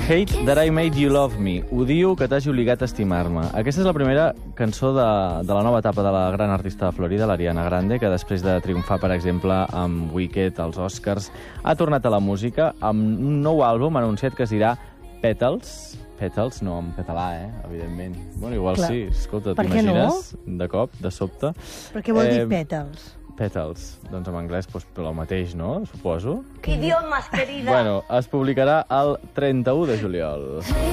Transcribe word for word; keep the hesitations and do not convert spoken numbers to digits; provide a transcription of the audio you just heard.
Hate That I Made You Love Me. Odio que t'hagi obligat a estimar-me. Aquesta és la primera cançó de, de la nova etapa de la gran artista de Florida, l'Ariana Grande, que després de triomfar, per exemple, amb Wicked, als Oscars, ha tornat a la música amb un nou àlbum anunciat que es dirà Petals. Petals, no en català, eh? Evidentment. Bueno, igual Clar. sí. Escolta, Per què no? t'imagines? De cop, de sobte. Per què vol dir Eh, pètals? Petals. Doncs en anglès, doncs, el mateix, no? Suposo. ¡Qué idiomas, querida! Bueno, es publicarà el trenta-u de juliol.